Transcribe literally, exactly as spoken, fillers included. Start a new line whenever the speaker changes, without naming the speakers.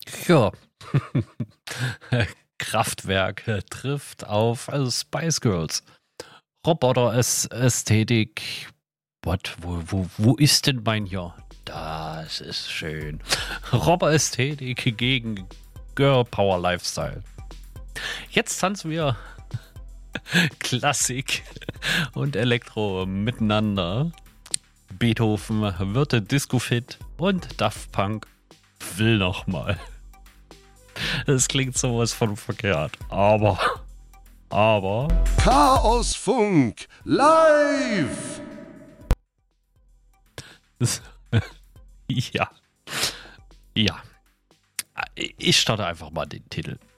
Ja. Kraftwerk äh, trifft auf also Spice Girls. Roboter-Ästhetik. What? Wo, wo, wo ist denn mein hier? Das ist schön. Roboter-Ästhetik gegen Girl Power Lifestyle. Jetzt tanzen wir Klassik und Elektro miteinander. Beethoven wird Disco-fit und Daft Punk will noch mal. Das klingt sowas von verkehrt. Aber, aber...
Chaosfunk live!
Ja. Ja. Ich starte einfach mal den Titel.